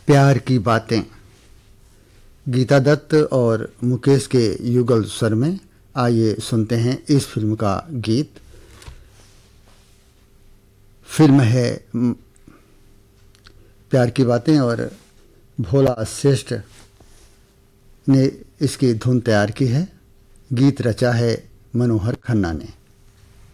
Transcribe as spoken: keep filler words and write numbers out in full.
प्यार की बातें, गीता दत्त और मुकेश के युगल स्वर में। आइए सुनते हैं इस फिल्म का गीत। फिल्म है प्यार की बातें और भोला श्रेष्ठ ने इसकी धुन तैयार की है। गीत रचा है मनोहर खन्ना ने।